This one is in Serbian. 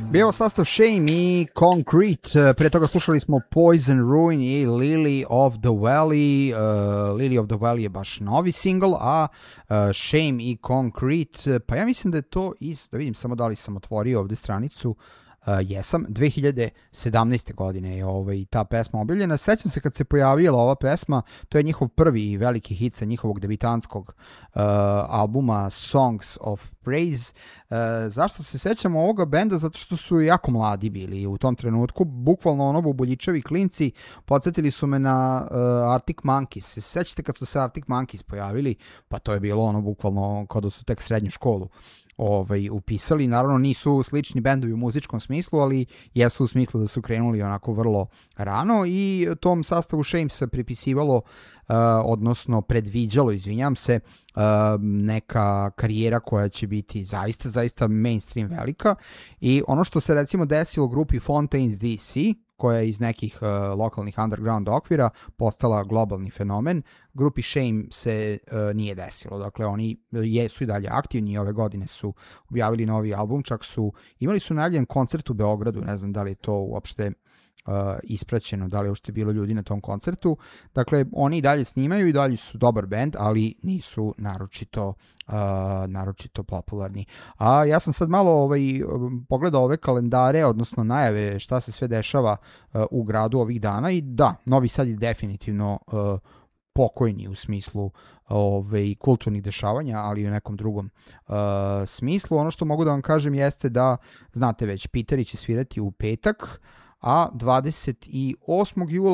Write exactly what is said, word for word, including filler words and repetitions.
Bio sastav Shame i Concrete, pre toga slušali smo Poison, Ruin i Lily of the Valley. uh, Lily of the Valley je baš novi single, a uh, Shame i Concrete, pa ja mislim da je to iz, da vidim samo da li sam otvorio ovde stranicu. Uh, jesam, dve hiljade sedamnaeste. godine je ovaj, ta pesma objavljena. Sećam se kad se pojavila ova pesma, to je njihov prvi veliki hit sa njihovog debitanskog uh, albuma Songs of Praise. Uh, zašto se sećam ovoga benda? Zato što su jako mladi bili u tom trenutku, bukvalno ono bubuljičevi klinci. Podsjetili su me na uh, Arctic Monkeys. Se sećate kad su se Arctic Monkeys pojavili? Pa to je bilo ono bukvalno kada su tek srednju školu Ovaj, upisali. Naravno nisu slični bendovi u muzičkom smislu, ali jesu u smislu da su krenuli onako vrlo rano i tom sastavu Shame se pripisivalo, uh, odnosno predviđalo, izvinjam se, uh, neka karijera koja će biti zaista, zaista mainstream velika. I ono što se recimo desilo grupi Fontaines D C, koja je iz nekih uh, lokalnih underground okvira postala globalni fenomen, grupi Shame se uh, nije desilo. Dakle, oni jesu i dalje aktivni, ove godine su objavili novi album, čak su imali su najavljen koncert u Beogradu, ne znam da li je to uopšte uh, ispraćeno, da li je uopšte bilo ljudi na tom koncertu. Dakle, oni i dalje snimaju i dalje su dobar band, ali nisu naročito Uh, naročito popularni. A ja sam sad malo ovaj, pogledao ove kalendare, odnosno najave šta se sve dešava uh, u gradu ovih dana i da, Novi Sad je definitivno uh, pokojni u smislu ovaj, kulturnih dešavanja, ali i u nekom drugom uh, smislu. Ono što mogu da vam kažem jeste da, znate već, Piteri će svirati u petak, a dvadeset osmog jula